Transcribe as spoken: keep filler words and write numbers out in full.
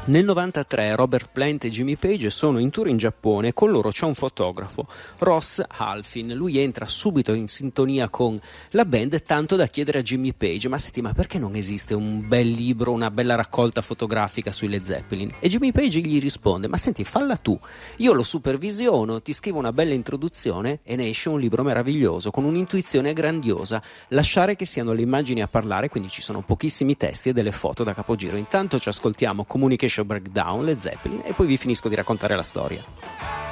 Nel novantatré Robert Plant e Jimmy Page sono in tour in Giappone e con loro c'è un fotografo, Ross Halfin. Lui entra subito in sintonia con la band, tanto da chiedere a Jimmy Page: ma senti, ma perché non esiste un bel libro, una bella raccolta fotografica sui Led Zeppelin? E Jimmy Page gli risponde: ma senti, falla tu, io lo supervisiono, ti scrivo una bella introduzione e ne esce un libro meraviglioso con un'intuizione grandiosa. Lasciare che siano le immagini a parlare, quindi ci sono pochissimi testi e delle foto da capogiro. Intanto ci ascoltiamo Communication Breakdown, Led Zeppelin, e poi vi finisco di raccontare la storia.